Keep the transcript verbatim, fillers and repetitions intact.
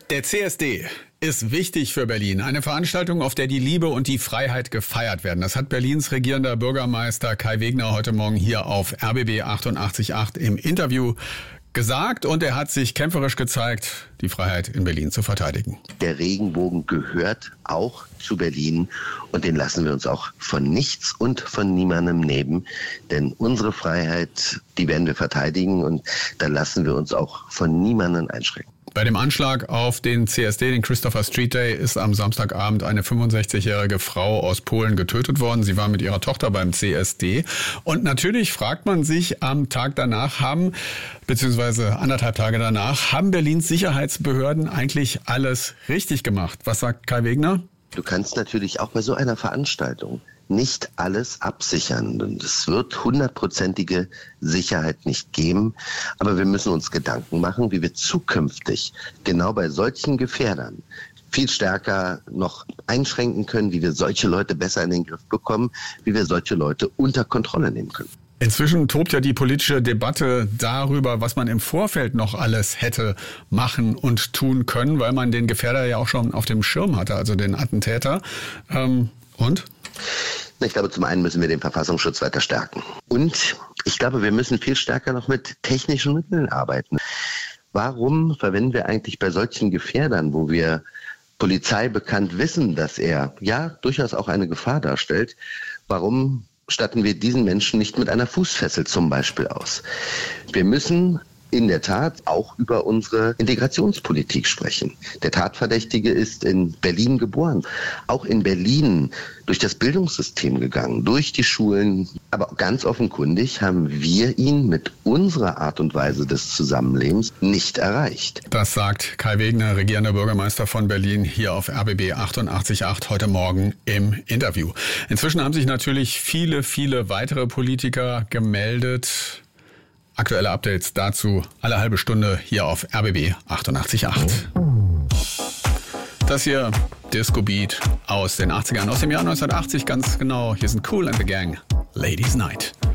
Der C S D ist wichtig für Berlin. Eine Veranstaltung, auf der die Liebe und die Freiheit gefeiert werden. Das hat Berlins regierender Bürgermeister Kai Wegner heute Morgen hier auf R B B achtundachtzig Komma acht im Interview gesagt. Und er hat sich kämpferisch gezeigt, die Freiheit in Berlin zu verteidigen. Der Regenbogen gehört auch zu Berlin und den lassen wir uns auch von nichts und von niemandem nehmen. Denn unsere Freiheit, die werden wir verteidigen und da lassen wir uns auch von niemandem einschränken. Bei dem Anschlag auf den C S D, den Christopher Street Day, ist am Samstagabend eine fünfundsechzigjährige Frau aus Polen getötet worden. Sie war mit ihrer Tochter beim C S D. Und natürlich fragt man sich am Tag danach, haben, beziehungsweise anderthalb Tage danach, haben Berlins Sicherheitsbehörden eigentlich alles richtig gemacht? Was sagt Kai Wegner? Du kannst natürlich auch bei so einer Veranstaltung nicht alles absichern. Und es wird hundertprozentige Sicherheit nicht geben. Aber wir müssen uns Gedanken machen, wie wir zukünftig genau bei solchen Gefährdern viel stärker noch einschränken können, wie wir solche Leute besser in den Griff bekommen, wie wir solche Leute unter Kontrolle nehmen können. Inzwischen tobt ja die politische Debatte darüber, was man im Vorfeld noch alles hätte machen und tun können, weil man den Gefährder ja auch schon auf dem Schirm hatte, also den Attentäter. Ähm, und? Ich glaube, zum einen müssen wir den Verfassungsschutz weiter stärken. Und ich glaube, wir müssen viel stärker noch mit technischen Mitteln arbeiten. Warum verwenden wir eigentlich bei solchen Gefährdern, wo wir Polizei bekannt wissen, dass er ja durchaus auch eine Gefahr darstellt, warum statten wir diesen Menschen nicht mit einer Fußfessel zum Beispiel aus? Wir müssen in der Tat auch über unsere Integrationspolitik sprechen. Der Tatverdächtige ist in Berlin geboren, auch in Berlin durch das Bildungssystem gegangen, durch die Schulen. Aber ganz offenkundig haben wir ihn mit unserer Art und Weise des Zusammenlebens nicht erreicht. Das sagt Kai Wegner, regierender Bürgermeister von Berlin, hier auf R B B achtundachtzig Komma acht heute Morgen im Interview. Inzwischen haben sich natürlich viele, viele weitere Politiker gemeldet. Aktuelle Updates dazu alle halbe Stunde hier auf R B B achtundachtzig Komma acht. Das hier Disco Beat aus den achtzigern, aus dem Jahr neunzehnhundertachtzig ganz genau. Hier sind Kool and the Gang, Ladies Night.